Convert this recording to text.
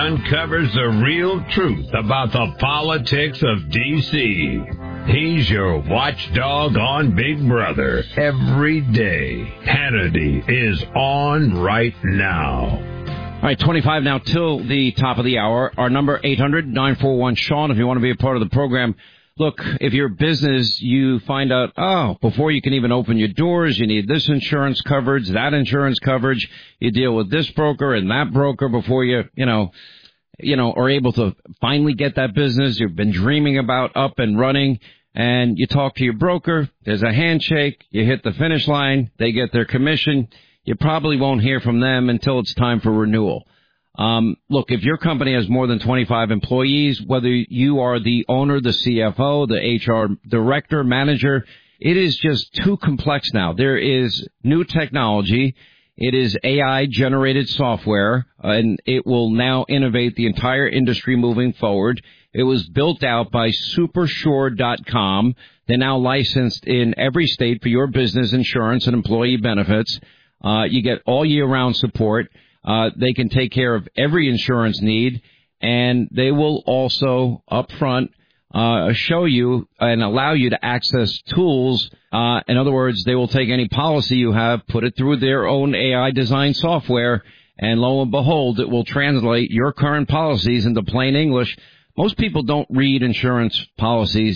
uncovers the real truth about the politics of D.C. He's your watchdog on Big Brother every day. Hannity is on right now. All right, 25 now till the top of the hour. Our number, 800-941-SEAN, if you want to be a part of the program. Look, if you're a business, you find out, before you can even open your doors, you need this insurance coverage, that insurance coverage. You deal with this broker and that broker before you are able to finally get that business you've been dreaming about up and running. And you talk to your broker, there's a handshake, you hit the finish line, they get their commission. You probably won't hear from them until it's time for renewal. Look, if your company has more than 25 employees, whether you are the owner, the CFO, the HR director, manager, it is just too complex now. There is new technology. It is AI-generated software, and it will now innovate the entire industry moving forward. It was built out by Supersure.com. They're now licensed in every state for your business insurance and employee benefits. You get all year-round support. They can take care of every insurance need, and they will also up front show you and allow you to access tools. In other words, they will take any policy you have, put it through their own AI-designed software, and lo and behold, it will translate your current policies into plain English. Most people don't read insurance policies